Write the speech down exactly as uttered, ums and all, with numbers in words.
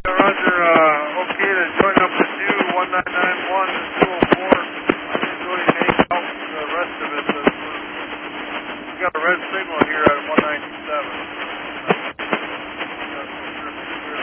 Yeah, Roger, uh, okay to join up with you, one nine nine one and two oh four. I didn't really make out the rest of it, but we got a red signal here at one ninety-seven.